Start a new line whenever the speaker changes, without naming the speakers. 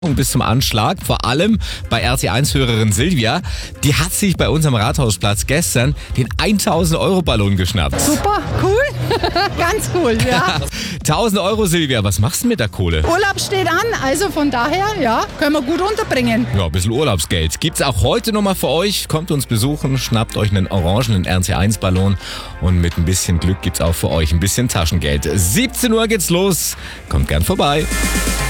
Bis zum Anschlag, vor allem bei RT1-Hörerin Silvia. Die hat sich bei unserem Rathausplatz gestern den 1000-Euro-Ballon geschnappt.
Super, cool, ganz cool, ja.
1000 Euro, Silvia, was machst du mit der Kohle?
Urlaub steht an, also von daher, ja, können wir gut unterbringen.
Ja, ein bisschen Urlaubsgeld. Gibt's auch heute nochmal für euch. Kommt uns besuchen, schnappt euch einen orangenen RT1-Ballon und mit ein bisschen Glück gibt's auch für euch ein bisschen Taschengeld. 17 Uhr geht's los. Kommt gern vorbei.